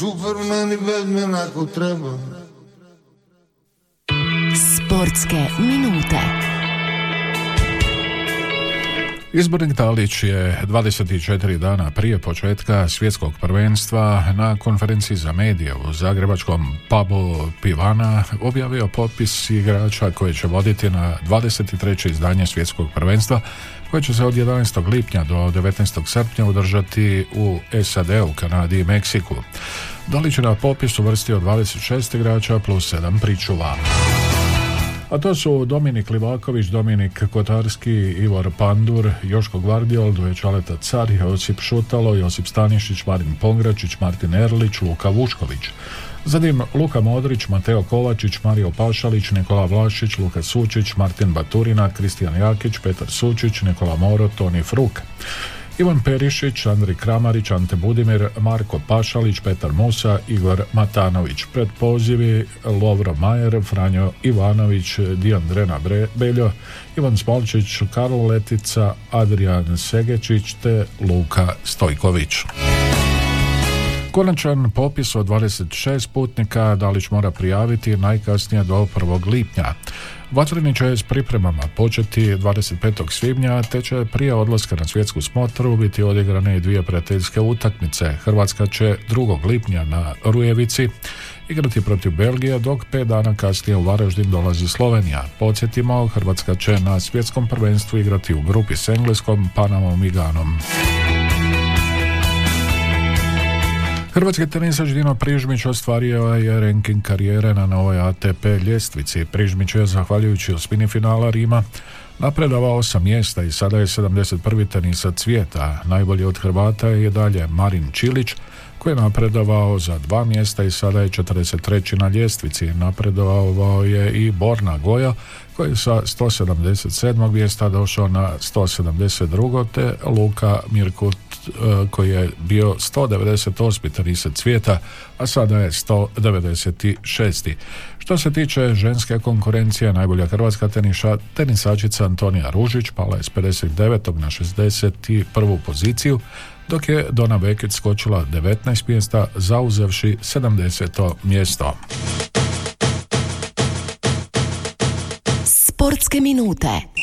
Superman i Batman ako treba. Sportske minute. Izbornik Talić je 24 dana prije početka svjetskog prvenstva na konferenciji za medije u zagrebačkom pubu Pivana objavio popis igrača koje će voditi na 23. izdanje svjetskog prvenstva koje će se od 11. lipnja do 19. srpnja održati u SAD-u, Kanadi i Meksiku. Talić je na popis uvrstio 26 igrača plus 7 pričuva. A to su Dominik Livaković, Dominik Kotarski, Ivor Pandur, Joško Gvardiol, Duječaleta Car, Josip Šutalo, Josip Stanišić, Marin Pongračić, Martin Erlić, Luka Vušković. Zatim Luka Modrić, Mateo Kovačić, Mario Pašalić, Nikola Vlašić, Luka Sučić, Martin Baturina, Kristijan Jakić, Petar Sučić, Nikola Moro, Toni Fruk. Ivan Perišić, Andri Kramarić, Ante Budimir, Marko Pašalić, Petar Musa, Igor Matanović. Pred pozivi Lovro Majer, Franjo Ivanović, Dijan Drena Beljo, Ivan Smolčić, Karlo Letica, Adrian Segečić te Luka Stojković. Konačan popis od 26 putnika Talić mora prijaviti najkasnije do 1. lipnja. Vatreni će s pripremama početi 25. svibnja, te će prije odlaska na svjetsku smotru biti odigrane i dvije prijateljske utakmice. Hrvatska će 2. lipnja na Rujevici igrati protiv Belgije, dok 5 dana kasnije u Varaždin dolazi Slovenija. Podsjetimo, Hrvatska će na svjetskom prvenstvu igrati u grupi s Engleskom, Panamom i Ganom. Hrvatski tenisač Dino Prižmić ostvario je ranking karijere na novoj ATP ljestvici. Prižmić je, zahvaljujući osmini finala Rima, napredovao 8 mjesta i sada je 71. tenisac svijeta. Najbolji od Hrvata je dalje Marin Čilić, koji je napredovao za 2 mjesta i sada je 43. na ljestvici. Napredovao je i Borna Goja, koji je sa 177. mjesta došao na 172. te Luka Mirkut, koji je bio 198. tenisac svijeta, a sada je 196. Što se tiče ženske konkurencije, najbolja hrvatska tenisačica Antonija Ružić pala je s 59. na 61. poziciju, dok je Dona Vekić skočila 19 mjesta, zauzevši 70. mjesto. Sportske minute.